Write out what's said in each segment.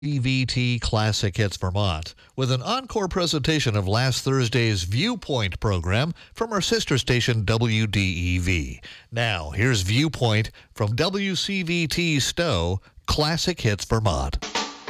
EVT Classic Hits Vermont with an encore presentation of last Thursday's Viewpoint program from our sister station WDEV. Now, here's Viewpoint from WCVT Stowe, Classic Hits Vermont.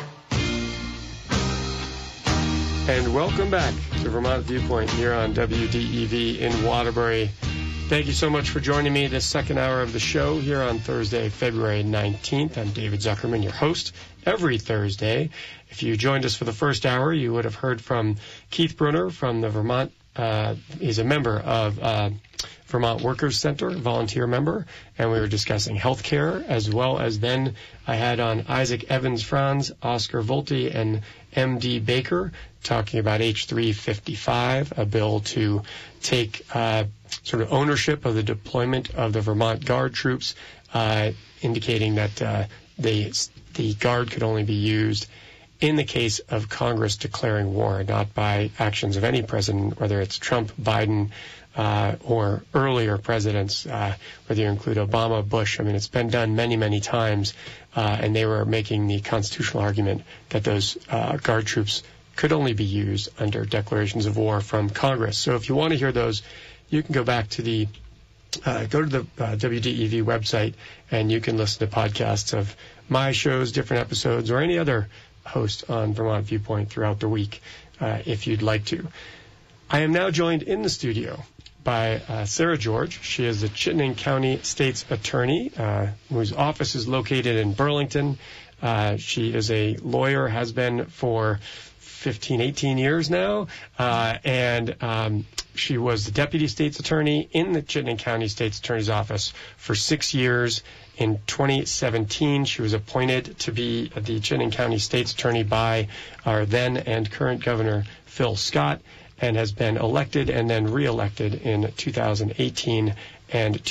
And welcome back to Vermont Viewpoint here on WDEV in Waterbury. Thank you so much for joining me this second hour of the show here on Thursday, February 19th. I'm David Zuckerman, your host every Thursday. If you joined us for the first hour, you would have heard from Keith Brunner from the Vermont. He's a member of Vermont Workers Center, volunteer member, and we were discussing health care, as well as then I had on Isaac Evans-Franz, Oscar Volte, and M.D. Baker talking about H355, a bill to take sort of ownership of the deployment of the Vermont Guard troops, indicating that the Guard could only be used in the case of Congress declaring war, not by actions of any president, whether it's Trump, Biden, or earlier presidents, whether you include Obama, Bush. I mean, it's been done many, many times, and they were making the constitutional argument that those Guard troops could only be used under declarations of war from Congress. So if you want to hear those, you can go back to the go to the WDEV website, and you can listen to podcasts of my shows, different episodes, or any other host on Vermont Viewpoint throughout the week, if you'd like to. I am now joined in the studio by Sarah George. She is the Chittenden County State's Attorney, whose office is located in Burlington. She is a lawyer, has been for 15, 18 years now, and she was the Deputy State's Attorney in the Chittenden County State's Attorney's Office for 6 years. In 2017, she was appointed to be the Chittenden County State's Attorney by our then and current Governor Phil Scott, and has been elected and then re-elected in 2018 and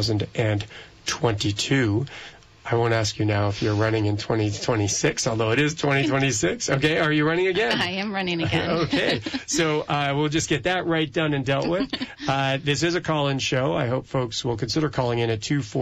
2022. I won't ask you now if you're running in 2026, although it is 2026. Okay, are you running again? I am running again. Okay, so we'll just get that right done and dealt with. This is a call-in show. I hope folks will consider calling in at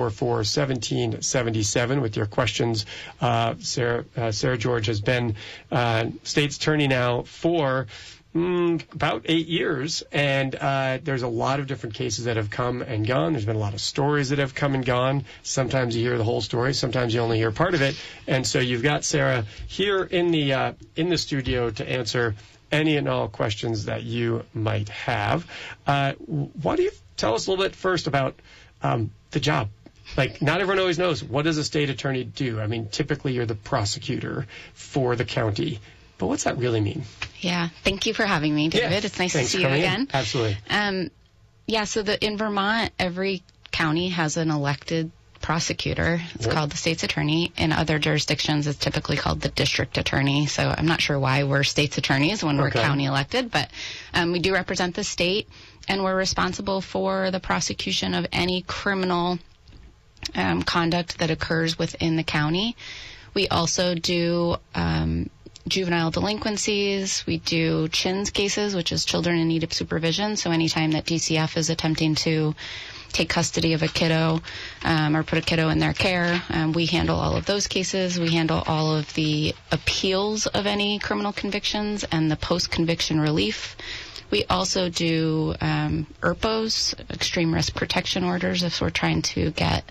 244-1777 with your questions. Sarah George has been State's Attorney now for about 8 years, and there's a lot of different cases that have come and gone. There's been a lot of stories that have come and gone. Sometimes you hear the whole story, sometimes you only hear part of it, and so you've got Sarah here in the studio to answer any and all questions that you might have. Why don't you tell us a little bit first about the job? Like, not everyone always knows, what does a state attorney do? I mean, typically you're the prosecutor for the county. But what's that really mean? Yeah, thank you for having me, David. Yeah, it's nice to see you again. Absolutely. So in Vermont, every county has an elected prosecutor. It's called the state's attorney. In other jurisdictions, it's typically called the district attorney. So I'm not sure why we're state's attorneys when we're county elected, but we do represent the state, and we're responsible for the prosecution of any criminal conduct that occurs within the county. We also do juvenile delinquencies. We do CHINS cases, which is children in need of supervision. So anytime that DCF is attempting to take custody of a kiddo or put a kiddo in their care, we handle all of those cases. We handle all of the appeals of any criminal convictions and the post-conviction relief. We also do ERPOs, extreme risk protection orders, if we're trying to get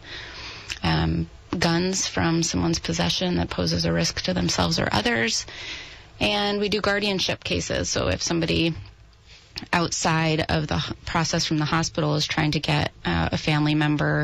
guns from someone's possession that poses a risk to themselves or others. And we do guardianship cases. So if somebody outside of the process from the hospital is trying to get a family member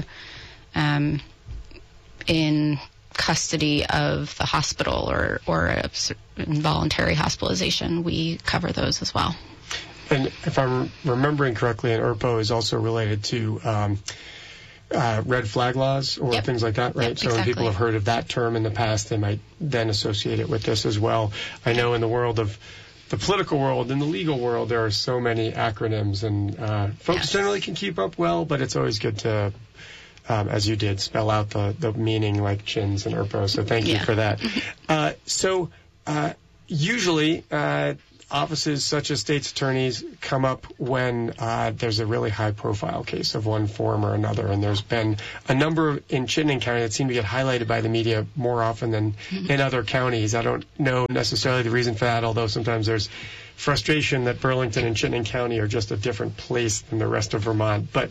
in custody of the hospital or a involuntary hospitalization, we cover those as well. And if I'm remembering correctly, an ERPO is also related to red flag laws or things like that, right? Yep, so when people have heard of that term in the past, they might then associate it with this as well. I know in the world of the political world and the legal world, there are so many acronyms, and folks generally can keep up well, but it's always good to, as you did, spell out the meaning like CHINS and ERPO. So thank you for that. Usually, offices such as state's attorneys come up when there's a really high-profile case of one form or another, and there's been a number in Chittenden County that seem to get highlighted by the media more often than in other counties. I don't know necessarily the reason for that, although sometimes there's frustration that Burlington and Chittenden County are just a different place than the rest of Vermont. But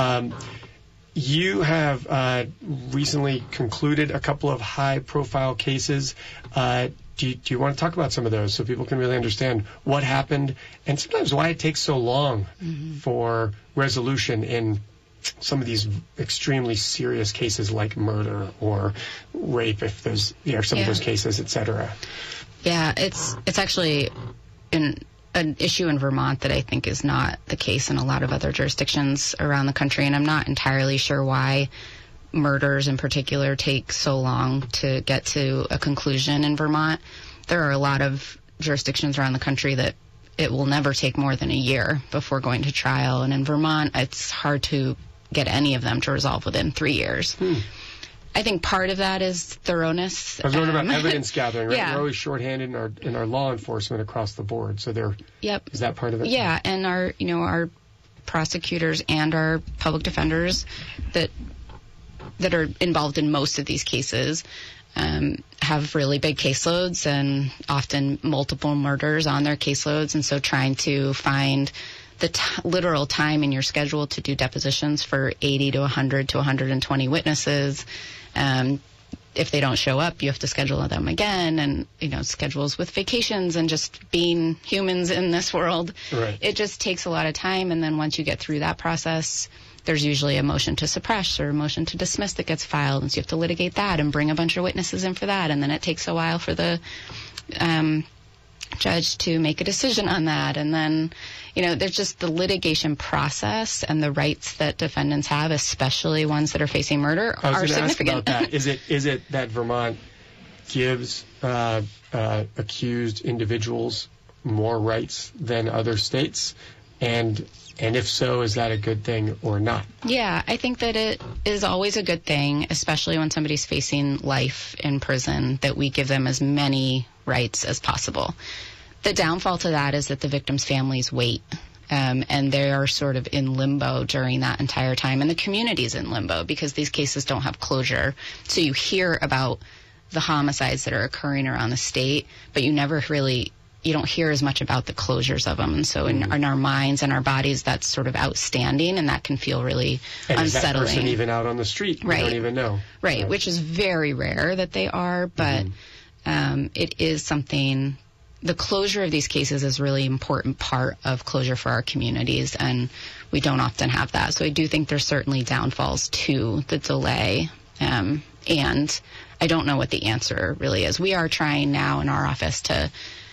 you have recently concluded a couple of high-profile cases. Do you want to talk about some of those so people can really understand what happened and sometimes why it takes so long for resolution in some of these extremely serious cases like murder or rape, if there's some of those cases, et cetera? Yeah, it's actually an issue in Vermont that I think is not the case in a lot of other jurisdictions around the country, and I'm not entirely sure why murders in particular take so long to get to a conclusion in Vermont. There are a lot of jurisdictions around the country that it will never take more than a year before going to trial, and in Vermont it's hard to get any of them to resolve within 3 years. I think part of that is thoroughness. I was wondering about evidence gathering, right? Yeah. We're always shorthanded in our law enforcement across the board, so is that part of it? Yeah, and our prosecutors and our public defenders that are involved in most of these cases have really big caseloads and often multiple murders on their caseloads, and so trying to find the literal time in your schedule to do depositions for 80 to 100 to 120 witnesses. If they don't show up, you have to schedule them again, and schedules with vacations and just being humans in this world. Right. It just takes a lot of time, and then once you get through that process, there's usually a motion to suppress or a motion to dismiss that gets filed, and so you have to litigate that and bring a bunch of witnesses in for that, and then it takes a while for the judge to make a decision on that, and then there's just the litigation process and the rights that defendants have, especially ones that are facing murder, are significant. Ask about that. Is it that Vermont gives accused individuals more rights than other states? And if so, is that a good thing or not? Yeah, I think that it is always a good thing, especially when somebody's facing life in prison, that we give them as many rights as possible. The downfall to that is that the victims' families wait, and they are sort of in limbo during that entire time, and the community's in limbo because these cases don't have closure. So you hear about the homicides that are occurring around the state, but you don't hear as much about the closures of them. And so in our minds and our bodies, that's sort of outstanding, and that can feel really unsettling. Is that person even out on the street? Right. You don't even know. Right, which is very rare that they are, but it is something. The closure of these cases is a really important part of closure for our communities, and we don't often have that. So I do think there's certainly downfalls to the delay, and I don't know what the answer really is. We are trying now in our office to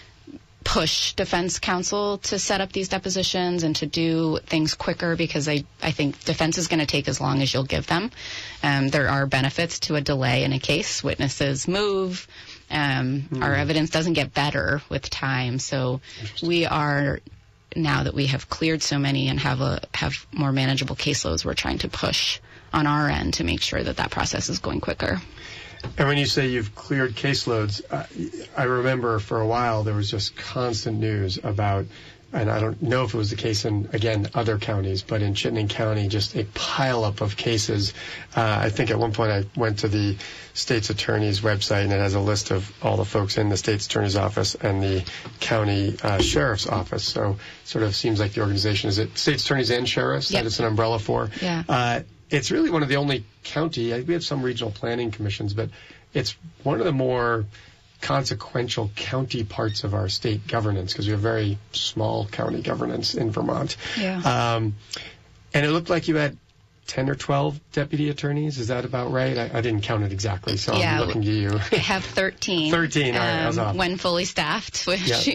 push defense counsel to set up these depositions and to do things quicker, because I think defense is going to take as long as you'll give them. There are benefits to a delay in a case. Witnesses move. Our evidence doesn't get better with time. So we are, now that we have cleared so many and have more manageable caseloads, we're trying to push on our end to make sure that process is going quicker. And when you say you've cleared caseloads, I remember for a while there was just constant news about, and I don't know if it was the case in, again, other counties, but in Chittenden County, just a pileup of cases. I think at one point I went to the state's attorney's website, and it has a list of all the folks in the state's attorney's office and the county sheriff's office. So sort of seems like the organization, is it state's attorneys and sheriffs that it's an umbrella for? Yeah. It's really one of the only county, we have some regional planning commissions, but it's one of the more consequential county parts of our state governance, because we have very small county governance in Vermont. Yeah. And it looked like you had 10 or 12 deputy attorneys. Is that about right? I didn't count it exactly, so I'm looking to you. I have 13. 13, all right, that was off. When fully staffed, which...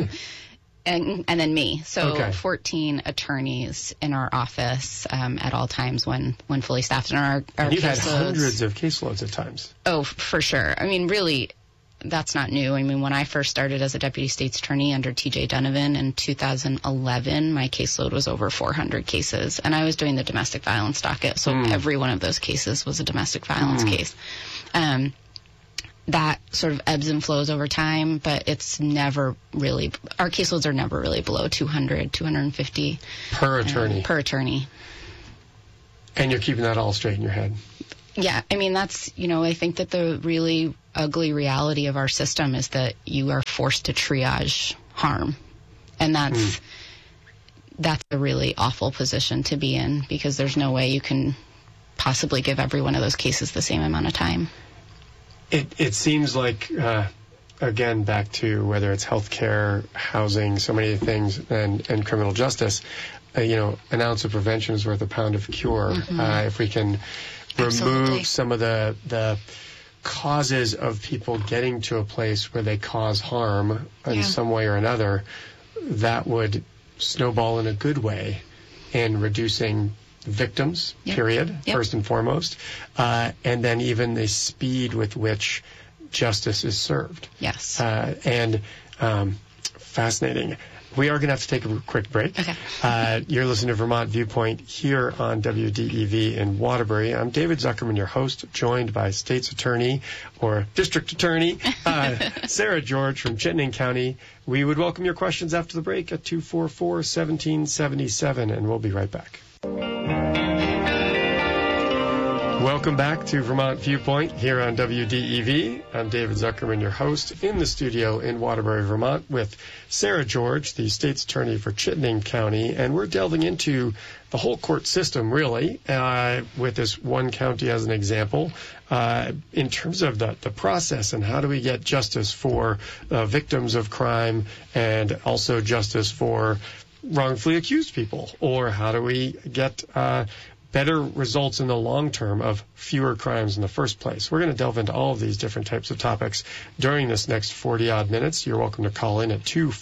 And then me. So 14 attorneys in our office at all times when fully staffed. And our and you've had caseloads, hundreds of caseloads at times. Oh, for sure. I mean, really, that's not new. I mean, when I first started as a deputy state's attorney under T.J. Donovan in 2011, my caseload was over 400 cases. And I was doing the domestic violence docket. So every one of those cases was a domestic violence case. that sort of ebbs and flows over time, but it's never really, our caseloads are never really below 200, 250. Per attorney. Per attorney. And you're keeping that all straight in your head. Yeah, I mean, that's, I think that the really ugly reality of our system is that you are forced to triage harm. And that's a really awful position to be in, because there's no way you can possibly give every one of those cases the same amount of time. It seems like, again, back to whether it's healthcare, housing, so many things, and criminal justice, an ounce of prevention is worth a pound of cure. If we can remove some of the causes of people getting to a place where they cause harm in some way or another, that would snowball in a good way in reducing victims, period, first and foremost, and then even the speed with which justice is served. Yes. And fascinating. We are going to have to take a quick break. Okay. You're listening to Vermont Viewpoint here on WDEV in Waterbury. I'm David Zuckerman, your host, joined by State's Attorney or District Attorney Sarah George from Chittenden County. We would welcome your questions after the break at 244-1777, and we'll be right back. Welcome back to Vermont Viewpoint here on WDEV. I'm David Zuckerman, your host, in the studio in Waterbury, Vermont, with Sarah George, the state's attorney for Chittenden County, and we're delving into the whole court system, really, with this one county as an example, in terms of the process and how do we get justice for victims of crime and also justice for wrongfully accused people, or how do we get better results in the long term of fewer crimes in the first place. We're going to delve into all of these different types of topics during this next 40-odd minutes. You're welcome to call in at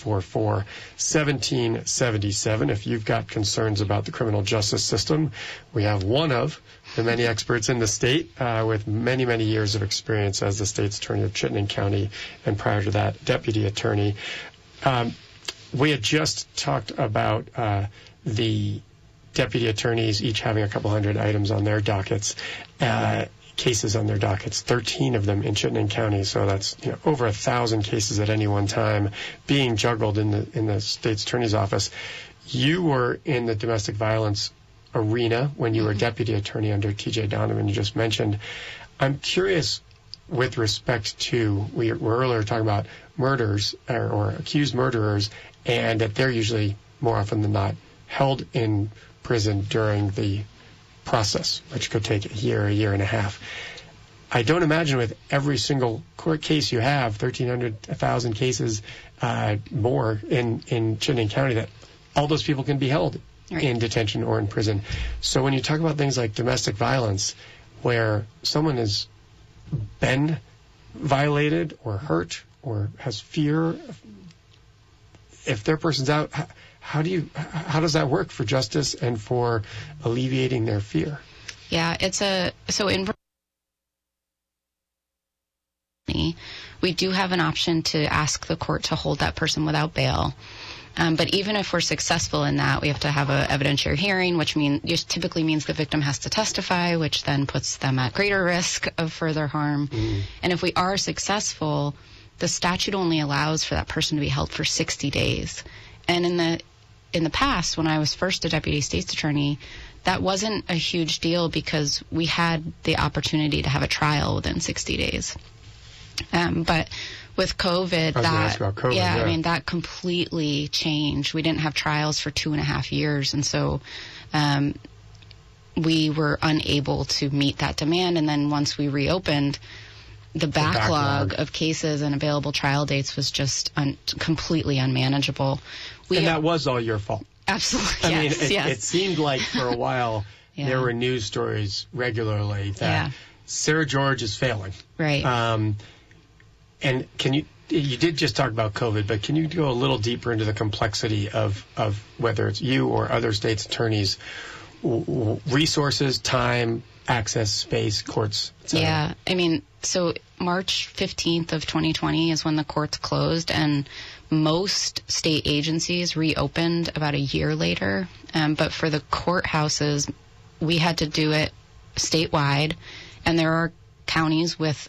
244-1777 if you've got concerns about the criminal justice system. We have one of the many experts in the state with many, many years of experience as the state's attorney of Chittenden County, and prior to that, deputy attorney. We had just talked about the deputy attorneys each having a couple hundred items on their dockets, cases on their dockets, 13 of them in Chittenden County. So that's over 1,000 cases at any one time being juggled in the state's attorney's office. You were in the domestic violence arena when you were deputy attorney under T.J. Donovan, you just mentioned. I'm curious, with respect to, we were earlier talking about murders or accused murderers, and that they're usually more often than not held in prison during the process, which could take a year and a half. I don't imagine with every single court case you have, 1,300, 1,000 cases more in Chittenden County, that all those people can be held in detention or in prison. So when you talk about things like domestic violence, where someone has been violated or hurt or has fear, if their person's out, how does that work for justice and for alleviating their fear? Yeah, so in we do have an option to ask the court to hold that person without bail. But even if we're successful in that, we have to have an evidentiary hearing, which typically means the victim has to testify, which then puts them at greater risk of further harm. And if we are successful, the statute only allows for that person to be held for 60 days. And in the past, when I was first a deputy state's attorney, that wasn't a huge deal because we had the opportunity to have a trial within 60 days. But with COVID, that completely changed. We didn't have trials for 2.5 years, and so we were unable to meet that demand. And then once we reopened, the backlog of cases and available trial dates was just completely unmanageable. And that was all your fault. Absolutely. It seemed like for a while there were news stories regularly that Sarah George is failing. Right. And you did just talk about COVID, but can you go a little deeper into the complexity of whether it's you or other states' attorneys, resources, time, access, space, courts, etc.? Yeah. So March 15th of 2020 is when the courts closed, and most state agencies reopened about a year later. But for the courthouses, we had to do it statewide, and there are counties with a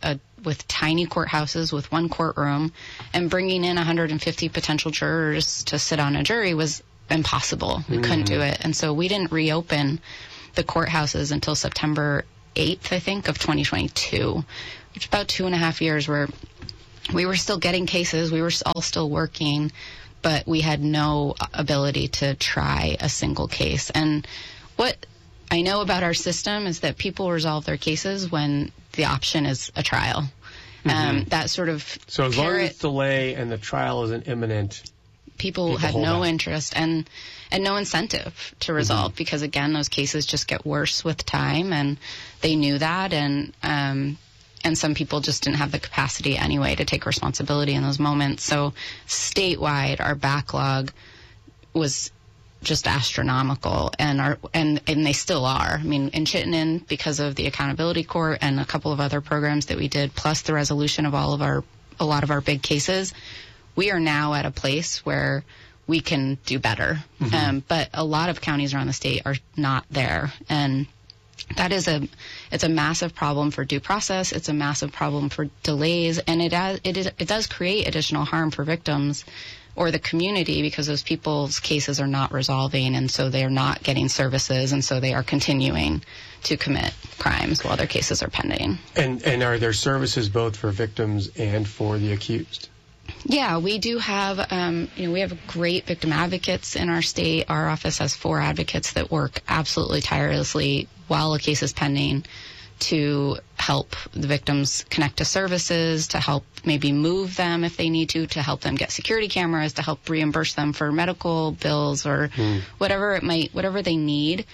with tiny courthouses with one courtroom, and bringing in 150 potential jurors to sit on a jury was impossible. We couldn't do it. And so we didn't reopen the courthouses until September 8th, I think, of 2022, which is about 2.5 years where we were still getting cases. We were all still working, but we had no ability to try a single case. And what I know about our system is that people resolve their cases when the option is a trial. That sort of So as long as it's delay and the trial isn't imminent, people had no interest and no incentive to resolve because, again, those cases just get worse with time, and they knew that, and some people just didn't have the capacity anyway to take responsibility in those moments. So statewide, our backlog was just astronomical, and they still are. I mean, in Chittenden, because of the Accountability Court and a couple of other programs that we did, plus the resolution of a lot of our big cases, we are now at a place where we can do better. But a lot of counties around the state are not there, and that is it's a massive problem for due process. It's a massive problem for delays, and it does create additional harm for victims or the community because those people's cases are not resolving, and so they are not getting services, and so they are continuing to commit crimes while their cases are pending. And are there services both for victims and for the accused? Yeah, we do have, we have great victim advocates in our state. Our office has 4 advocates that work absolutely tirelessly while a case is pending to help the victims connect to services, to help maybe move them if they need to help them get security cameras, to help reimburse them for medical bills or whatever they need.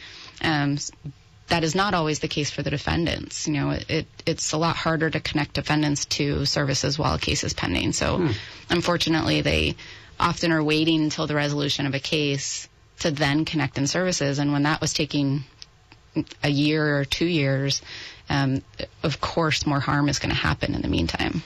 That is not always the case for the defendants. You know, it's a lot harder to connect defendants to services while a case is pending. So, unfortunately, they often are waiting until the resolution of a case to then connect in services. And when that was taking a year or 2 years, of course, more harm is going to happen in the meantime.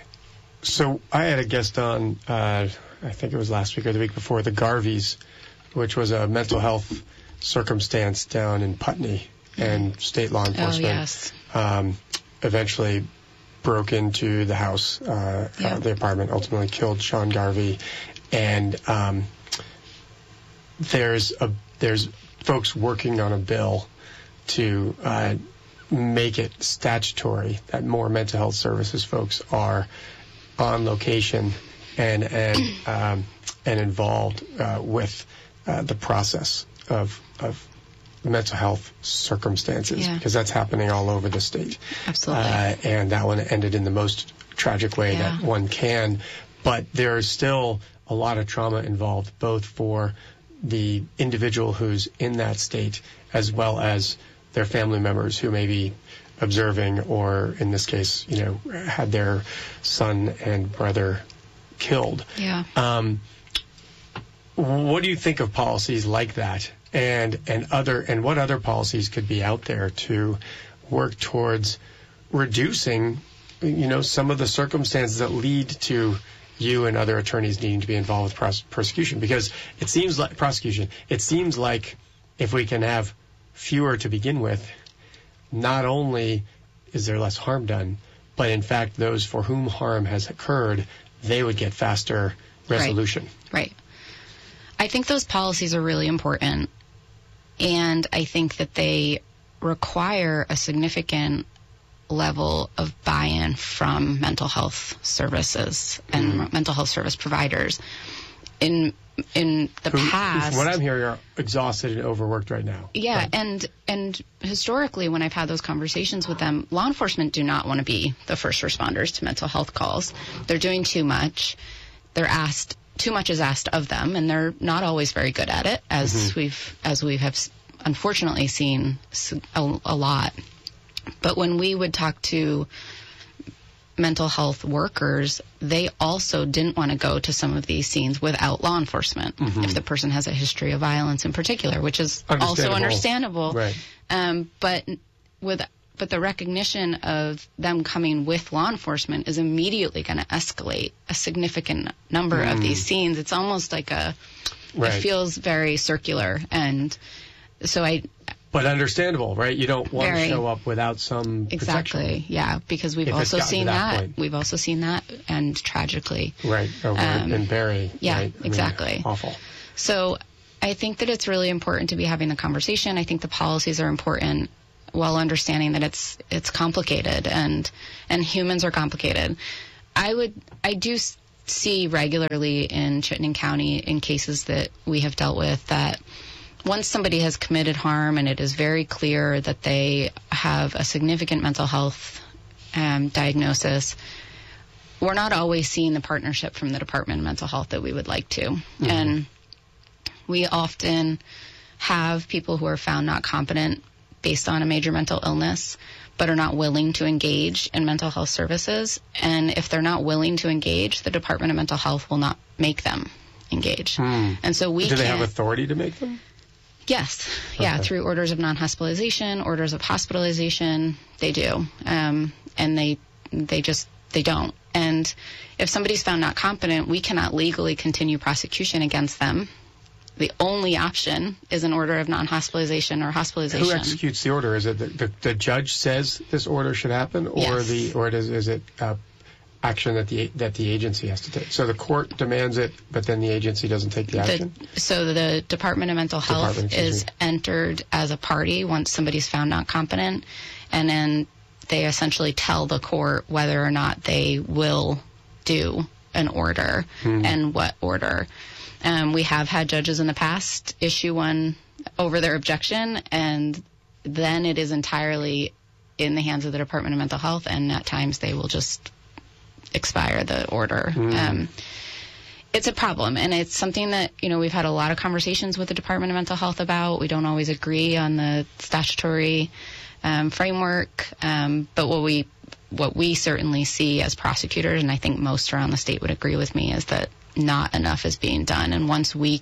So I had a guest on, I think it was last week or the week before, the Garveys, which was a mental health circumstance down in Putney. And state law enforcement eventually broke into the house, the apartment, ultimately killed Sean Garvey. And there's folks working on a bill to make it statutory that more mental health services folks are on location and involved with the process of mental health circumstances, because that's happening all over the state. Absolutely. And that one ended in the most tragic way that one can. But there is still a lot of trauma involved, both for the individual who's in that state as well as their family members who may be observing or, in this case, had their son and brother killed. Yeah. What do you think of policies like that? And what other policies could be out there to work towards reducing, some of the circumstances that lead to you and other attorneys needing to be involved with prosecution? Because it seems like if we can have fewer to begin with, not only is there less harm done, but in fact, those for whom harm has occurred, they would get faster resolution. Right. I think those policies are really important. And I think that they require a significant level of buy-in from mental health services and mental health service providers. In the past, what I'm hearing, are exhausted and overworked right now. Yeah, right. And historically, when I've had those conversations with them, law enforcement do not want to be the first responders to mental health calls. They're doing too much. Too much is asked of them, and they're not always very good at it, as we have unfortunately seen a lot. But when we would talk to mental health workers, they also didn't want to go to some of these scenes without law enforcement if the person has a history of violence in particular, which is also understandable. Right. But the recognition of them coming with law enforcement is immediately going to escalate a significant number of these scenes. It's almost like it feels very circular. And so But understandable, right? You don't want Very. to show up without some protection. Exactly. Yeah, because we've If it's also gotten to seen that that. point. We've also seen that, and tragically. Right. Over in Barrie. Yeah, right? I mean, exactly. awful. So I think that it's really important to be having the conversation. I think the policies are important, while understanding that it's complicated and humans are complicated. I do see regularly in Chittenden County, in cases that we have dealt with, that once somebody has committed harm and it is very clear that they have a significant mental health diagnosis, we're not always seeing the partnership from the Department of Mental Health that we would like to. Mm-hmm. And we often have people who are found not competent based on a major mental illness, but are not willing to engage in mental health services. And if they're not willing to engage, the Department of Mental Health will not make them engage. And so Do they have authority to make them? Yes. Yeah, Okay. through orders of non-hospitalization, orders of hospitalization, they do. And they don't. And if somebody's found not competent, we cannot legally continue prosecution against them. The only option is an order of non-hospitalization or hospitalization. Who executes the order? Is it the judge says this order should happen, or Yes. is it action that the agency has to take? So the court demands it, but then the agency doesn't take the action? So the Department of Mental Health is entered as a party once somebody's found not competent, and then they essentially tell the court whether or not they will do an order and what order. We have had judges in the past issue one over their objection, and then it is entirely in the hands of the Department of Mental Health, and at times they will just expire the order. It's a problem, and it's something that, we've had a lot of conversations with the Department of Mental Health about. We don't always agree on the statutory framework, but what we certainly see as prosecutors, and I think most around the state would agree with me, is that not enough is being done. And once we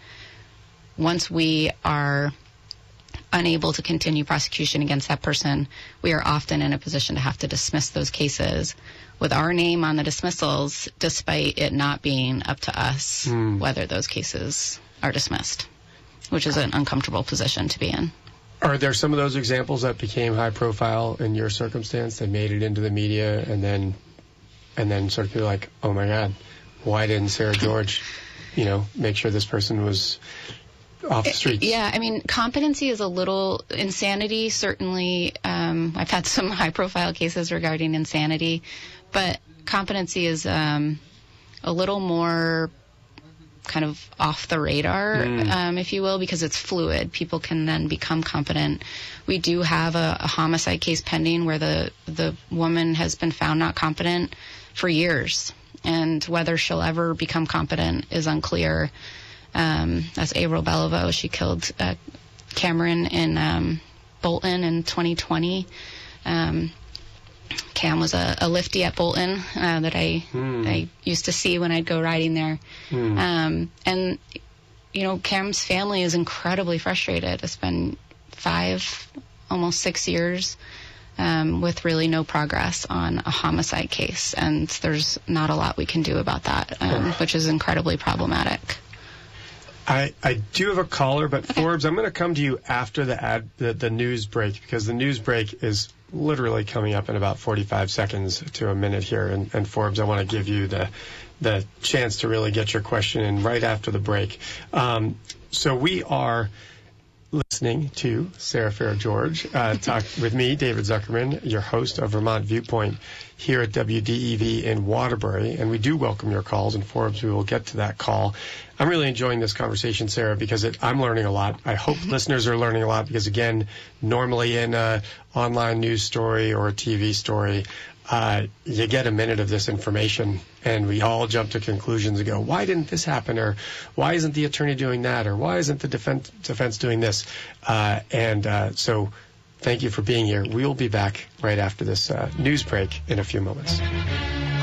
are unable to continue prosecution against that person, we are often in a position to have to dismiss those cases with our name on the dismissals, despite it not being up to us whether those cases are dismissed, which is an uncomfortable position to be in. Are there some of those examples that became high profile in your circumstance? They made it into the media, and then sort of feel like, oh my God, why didn't Sarah George, make sure this person was off the streets? Yeah, I mean, competency is a little insanity. Certainly, I've had some high-profile cases regarding insanity, but competency is a little more kind of off the radar, if you will, because it's fluid. People can then become competent. We do have a homicide case pending where the woman has been found not competent for years, and whether she'll ever become competent is unclear. That's Avril Beliveau. She killed Cameron in Bolton in 2020. Cam was a lifty at Bolton that I used to see when I'd go riding there. And, Cam's family is incredibly frustrated. It's been 5, almost 6 years with really no progress on a homicide case. And there's not a lot we can do about that, which is incredibly problematic. I do have a caller, but Forbes, I'm going to come to you after the news break, because the news break is literally coming up in about 45 seconds to a minute here. And Forbes, I want to give you the chance to really get your question in right after the break. So we are listening to Sarah Farrell-George talk with me, David Zuckerman, your host of Vermont Viewpoint here at WDEV in Waterbury. And we do welcome your calls, and Forbes, we will get to that call. I'm really enjoying this conversation, Sarah, because I'm learning a lot. I hope listeners are learning a lot, because, again, normally in an online news story or a TV story, you get a minute of this information, and we all jump to conclusions and go, why didn't this happen? Or why isn't the attorney doing that? Or why isn't the defense doing this? So thank you for being here. We'll be back right after this news break in a few moments.